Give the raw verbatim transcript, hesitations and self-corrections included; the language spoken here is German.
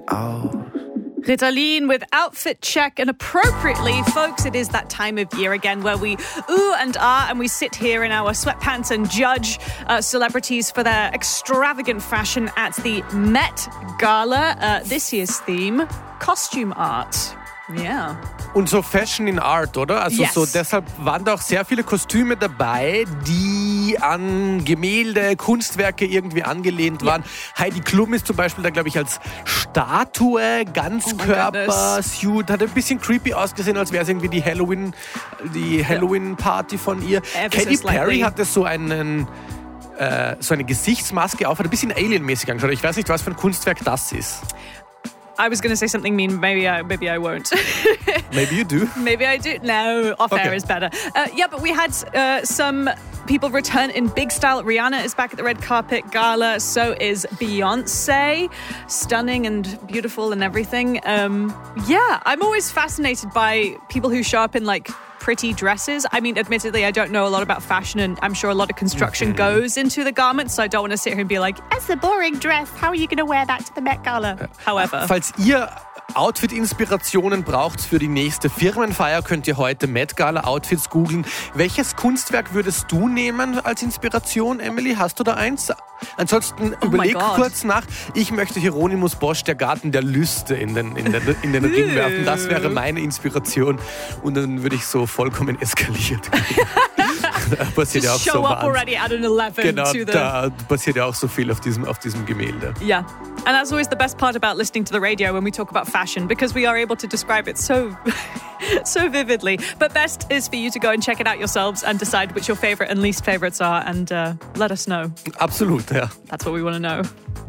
aus. Ritalin with Outfit Check, and appropriately, folks, it is that time of year again where we ooh and ah and we sit here in our sweatpants and judge uh, celebrities for their extravagant fashion at the Met Gala. Uh, this year's theme, costume art. Yeah. Und so Fashion in Art, oder? Also yes. so deshalb waren da auch sehr viele Kostüme dabei, die an Gemälde, Kunstwerke irgendwie angelehnt waren. Yeah. Heidi Klum ist zum Beispiel da, glaube ich, als Statue, Ganzkörper-Suit, oh hat ein bisschen creepy ausgesehen, als wäre es irgendwie die Halloween, die Halloween-Party von ihr. Ever Katy so Perry hatte so einen äh, so eine Gesichtsmaske auf, hat ein bisschen Alien-mäßig angeschaut. Ich weiß nicht, was für ein Kunstwerk das ist. I was going to say something mean. Maybe I, maybe I won't. Maybe you do. Maybe I do. No, off okay. air is better. Uh, yeah, but we had uh, some people return in big style. Rihanna is back at the red carpet gala. So is Beyonce. Stunning and beautiful and everything. Um, yeah, I'm always fascinated by people who show up in like pretty dresses. I mean, admittedly, I don't know a lot about fashion, and I'm sure a lot of construction mm-hmm. goes into the garments, so I don't want to sit here and be like, it's a boring dress. How are you going to wear that to the Met Gala? Ja. However. Falls ihr Outfit-Inspirationen braucht für die nächste Firmenfeier, könnt ihr heute Met Gala Outfits googeln. Welches Kunstwerk würdest du nehmen als Inspiration, Emily? Hast du da eins? Ansonsten oh überleg kurz nach. Ich möchte Hieronymus Bosch, der Garten der Lüste, in den, in den, in den Ring werfen. Das wäre meine Inspiration. Und dann würde ich so vollkommen eskaliert. Da passiert ja auch show so up already at an eleven genau, to the... da passiert ja auch so viel auf diesem, auf diesem Gemälde. Yeah. And that's always the best part about listening to the radio when we talk about fashion, because we are able to describe it so so vividly. But best is for you to go and check it out yourselves and decide which your favourite and least favourites are, and uh, let us know. Absolut, ja. That's what we want to know.